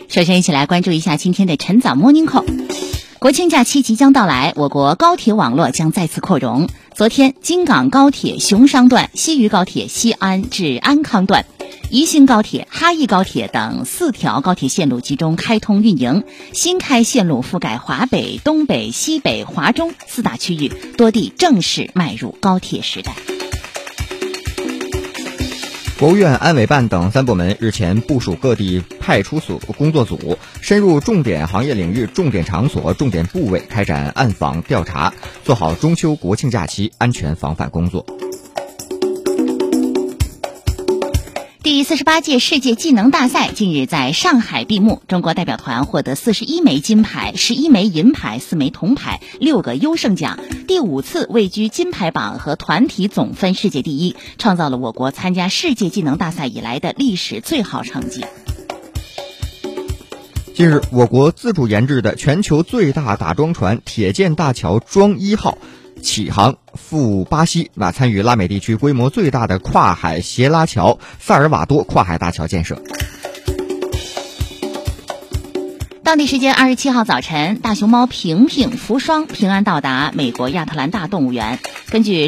首先一起来关注一下今天的晨早 Morning Call。国庆假期即将到来，我国高铁网络将再次扩容。昨天，京港高铁雄商段、西渝高铁西安至安康段、宜兴高铁、哈义高铁等4条高铁线路集中开通运营，新开线路覆盖华北、东北、西北、华中4大区域，多地正式迈入高铁时代。 国务院安委办等3部门日前部署各地派出所工作组，深入重点行业领域、重点场所、重点部位开展暗访调查，做好中秋国庆假期安全防范工作。 第48届世界技能大赛近日在上海闭幕，中国代表团获得41枚金牌、11枚银牌、4枚铜牌、6个优胜奖，第5次位居金牌榜和团体总分世界第一，创造了我国参加世界技能大赛以来的历史最好成绩。 近日，我国自主研制的全球最大打桩船铁剑大桥桩1号启航赴巴西，参与拉美地区规模最大的跨海斜拉桥萨尔瓦多跨海大桥建设。 当地时间27号早晨，大熊猫平平福双平安到达美国亚特兰大动物园。根据